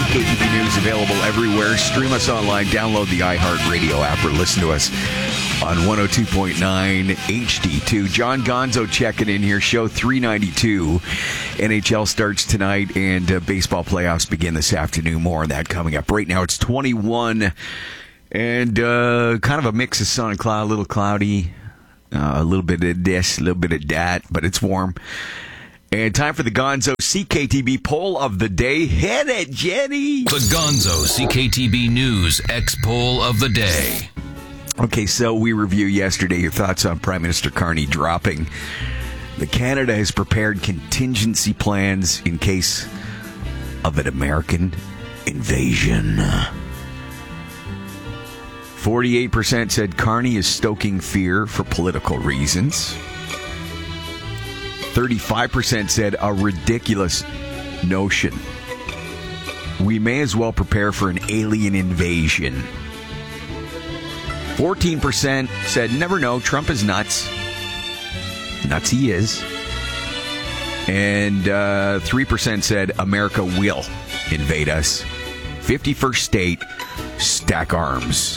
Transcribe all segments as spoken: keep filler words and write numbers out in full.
K T B News available everywhere. Stream us online, download the iHeartRadio app, or listen to us on one oh two point nine H D two. John Gonzo checking in here. Show three ninety-two. N H L starts tonight, and uh, baseball playoffs begin this afternoon. More on that coming up. Right now, it's twenty-one, and uh, kind of a mix of sun and cloud, a little cloudy, uh, a little bit of this, a little bit of that, but it's warm. And time for the Gonzo C K T B poll of the day. Hit it, Jenny! The Gonzo C K T B News X poll of the day. Okay, so we reviewed yesterday your thoughts on Prime Minister Carney dropping the Canada has prepared contingency plans in case of an American invasion. forty-eight percent said Carney is stoking fear for political reasons. thirty-five percent said a ridiculous notion. We may as well prepare for an alien invasion. fourteen percent said never know, Trump is nuts. Nuts he is. And uh, three percent said America will invade us. fifty-first state, stack arms.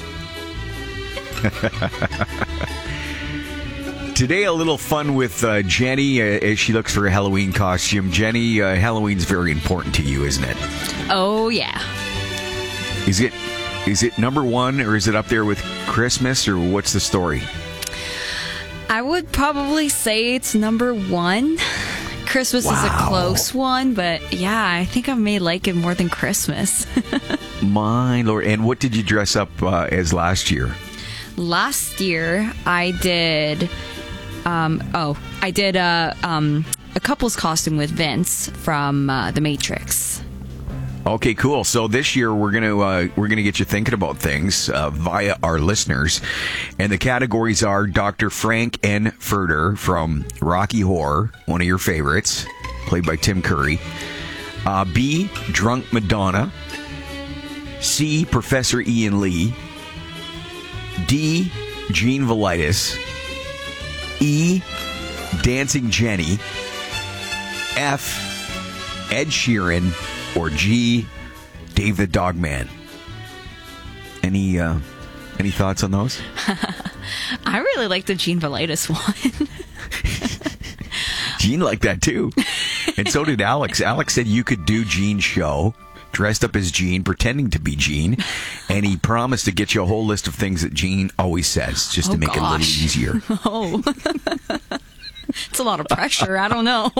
Today, a little fun with uh, Jenny uh, as she looks for a Halloween costume. Jenny, uh, Halloween's very important to you, isn't it? Oh, yeah. Is it is it number one, or is it up there with Christmas, or what's the story? I would probably say it's number one. Christmas Wow. is a close one, but yeah, I think I may like it more than Christmas. My Lord. And what did you dress up uh, as last year? Last year, I did... Um, oh, I did a, um, a couple's costume with Vince from uh, The Matrix. Okay, cool. So this year we're gonna uh, we're gonna get you thinking about things uh, via our listeners, and the categories are Doctor Frank N. Furter from Rocky Horror, one of your favorites, played by Tim Curry. Uh, B. Drunk Madonna. C. Professor Ian Lee. D. Gene Velitis. E. Dancing Jenny. F. Ed Sheeran. Or G. Dave the Dogman. Any uh, any thoughts on those? I really like the Gene Velitis one. Gene liked that too. And so did Alex. Alex said you could do Gene's show, dressed up as Gene, pretending to be Gene, and he promised to get you a whole list of things that Gene always says, just Oh, to make gosh. it a little easier. Oh. It's a lot of pressure. I don't know.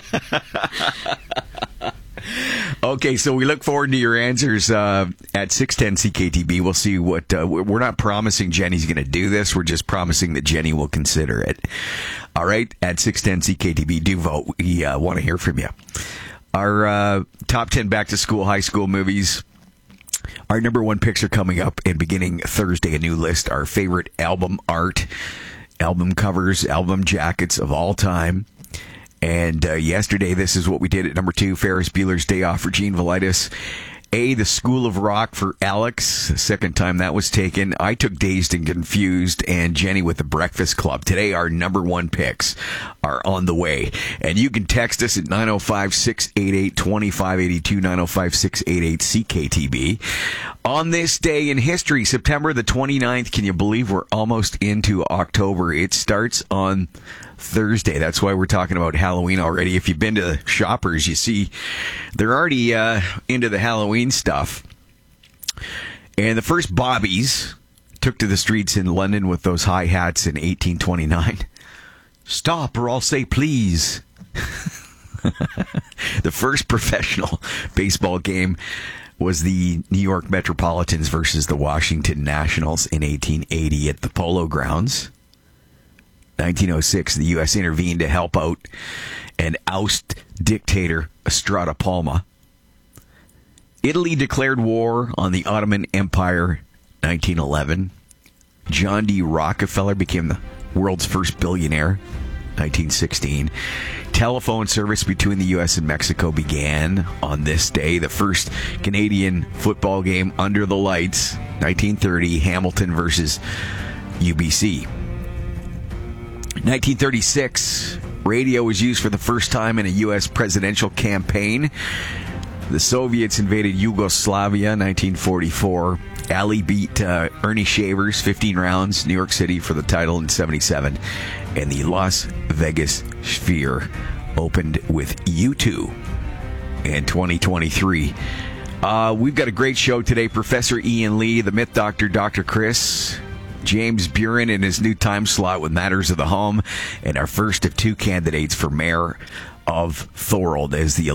Okay, so we look forward to your answers uh, at six ten C K T B. We'll see what... Uh, we're not promising Jenny's going to do this. We're just promising that Jenny will consider it. All right, at six ten C K T B, do vote. We uh, want to hear from you. Our uh, top ten back-to-school high school movies. Our number one picks are coming up, and beginning Thursday, a new list. Our favorite album art, album covers, album jackets of all time. And uh, yesterday, this is what we did at number two, Ferris Bueller's Day Off for Gene Velitis. A, The School of Rock for Alex. The second time that was taken. I took Dazed and Confused, and Jenny with The Breakfast Club. Today, our number one picks are on the way. And you can text us at nine oh five, six eight eight, two five eight two, nine oh five, six eight eight, C K T B. On this day in history, September the twenty-ninth, can you believe we're almost into October? It starts on Thursday. That's why we're talking about Halloween already. If you've been to Shoppers, you see they're already uh, into the Halloween stuff. And the first bobbies took to the streets in London with those high hats in eighteen twenty-nine. Stop or I'll say please. The first professional baseball game was the New York Metropolitans versus the Washington Nationals in eighteen eighty at the Polo Grounds. nineteen oh six, the U S intervened to help out and oust dictator Estrada Palma. Italy declared war on the Ottoman Empire, nineteen eleven. John D. Rockefeller became the world's first billionaire, nineteen sixteen. Telephone service between the U S and Mexico began on this day. The first Canadian football game under the lights, nineteen thirty, Hamilton versus U B C. nineteen thirty-six, radio was used for the first time in a U S presidential campaign. The Soviets invaded Yugoslavia in nineteen forty-four. Ali beat uh, Ernie Shavers fifteen rounds, New York City, for the title in seventy-seven. And the Las Vegas Sphere opened with U two in twenty twenty-three. Uh, we've got a great show today. Professor Ian Lee, the Myth Doctor, Doctor Chris, James Buren in his new time slot with Matters of the Home, and our first of two candidates for mayor of Thorold as the